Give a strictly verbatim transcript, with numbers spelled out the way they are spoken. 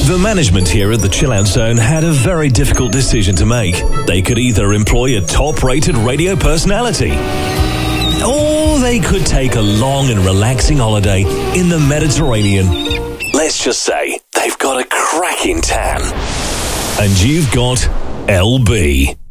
The management here at the Chill Out Zone had a very difficult decision to make. They could either employ a top-rated radio personality, or they could take a long and relaxing holiday in the Mediterranean. Let's just say they've got a cracking tan. And you've got L B.